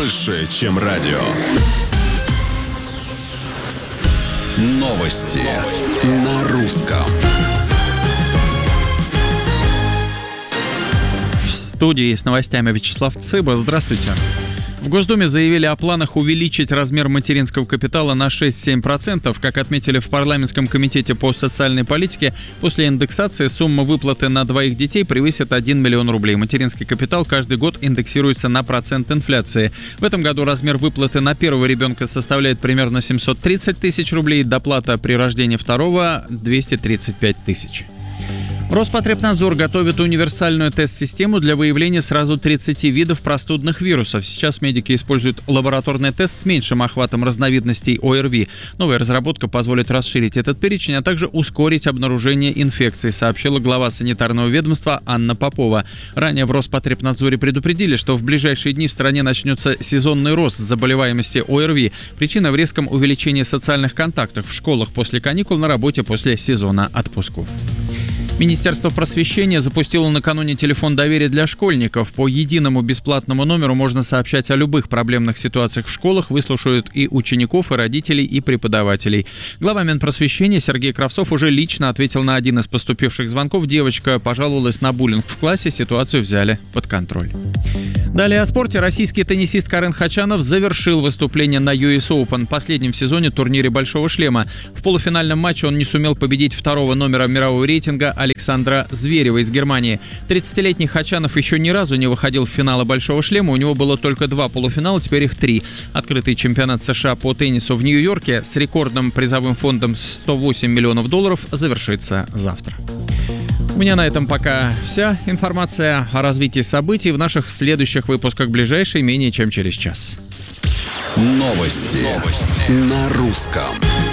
больше, чем радио. Новости на русском. В студии с новостями Вячеслав Цыба. Здравствуйте. В Госдуме заявили о планах увеличить размер материнского капитала на 6-7%. Как отметили в парламентском комитете по социальной политике, после индексации сумма выплаты на двоих детей превысит 1 миллион рублей. Материнский капитал каждый год индексируется на процент инфляции. В этом году размер выплаты на первого ребенка составляет примерно 730 тысяч рублей, доплата при рождении второго – 235 тысяч. Роспотребнадзор готовит универсальную тест-систему для выявления сразу 30 видов простудных вирусов. Сейчас медики используют лабораторный тест с меньшим охватом разновидностей ОРВИ. Новая разработка позволит расширить этот перечень, а также ускорить обнаружение инфекций, сообщила глава санитарного ведомства Анна Попова. Ранее в Роспотребнадзоре предупредили, что в ближайшие дни в стране начнется сезонный рост заболеваемости ОРВИ. Причина в резком увеличении социальных контактов в школах после каникул, на работе после сезона отпусков. Министерство просвещения запустило накануне телефон доверия для школьников. По единому бесплатному номеру можно сообщать о любых проблемных ситуациях в школах, выслушают и учеников, и родителей, и преподавателей. Глава Минпросвещения Сергей Кравцов уже лично ответил на один из поступивших звонков. Девочка пожаловалась на буллинг в классе, ситуацию взяли под контроль. Далее о спорте. Российский теннисист Карен Хачанов завершил выступление на US Open, последнем в сезоне турнире «Большого шлема». В полуфинальном матче он не сумел победить второго номера мирового рейтинга Александра Зверева из Германии. 30-летний Хачанов еще ни разу не выходил в финалы «Большого шлема». У него было только 2 полуфинала, теперь их 3. Открытый чемпионат США по теннису в Нью-Йорке с рекордным призовым фондом $108 миллионов завершится завтра. У меня на этом пока вся информация о развитии событий в наших следующих выпусках, ближайшие менее чем через час. Новости на русском.